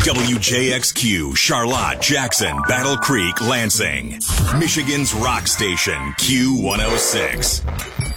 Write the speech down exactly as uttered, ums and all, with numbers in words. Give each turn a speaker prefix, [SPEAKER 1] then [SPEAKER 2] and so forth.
[SPEAKER 1] W J X Q, Charlotte, Jackson, Battle Creek, Lansing. Michigan's rock station, Q one oh six.